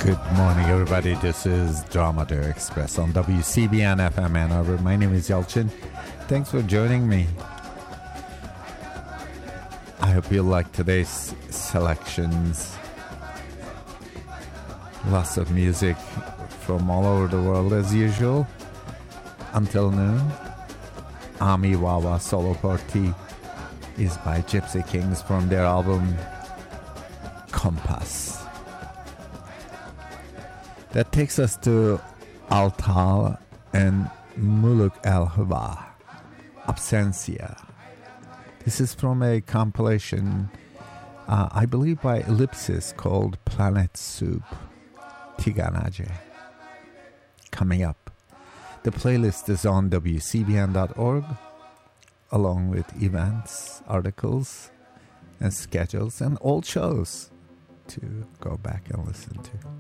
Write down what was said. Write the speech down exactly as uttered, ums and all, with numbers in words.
Good morning, everybody. This is Dramatic Express on W C B N F M Ann Arbor. My name is Yelchin. Thanks for joining me. I hope you like today's selections. Lots of music from all over the world as usual. Until noon, Ami Wawa Solo Party is by Gypsy Kings from their album Compass. That takes us to Altal and Muluk El Hwa, Absencia. This is from a compilation, uh, I believe by Ellipsis, called Planet Soup, Tiganaje. Coming up, the playlist is on W C B N dot org, along with events, articles, and schedules, and old shows to go back and listen to.